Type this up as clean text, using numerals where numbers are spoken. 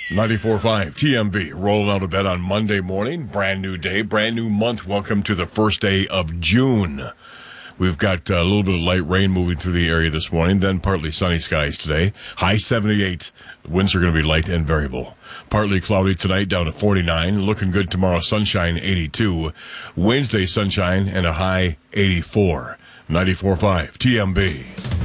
94.5 TMB, rolling out of bed on Monday morning. Brand new day, brand new month. Welcome to the first day of June. We've got a little bit of light rain moving through the area this morning, then partly sunny skies today. High 78. Winds are going to be light and variable. Partly cloudy tonight, down to 49. Looking good tomorrow, sunshine 82. Wednesday, sunshine and a high 84. 94.5 TMB.